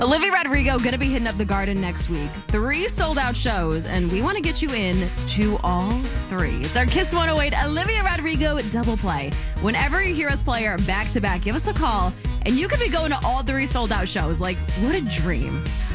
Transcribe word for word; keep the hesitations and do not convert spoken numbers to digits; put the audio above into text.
Olivia Rodrigo going to be hitting up the Garden next week. Three sold out shows, and we want to get you in to all three. It's our Kiss one oh eight Olivia Rodrigo double play. Whenever you hear us play her back to back, give us a call, and you could be going to all three sold out shows. Like, what a dream.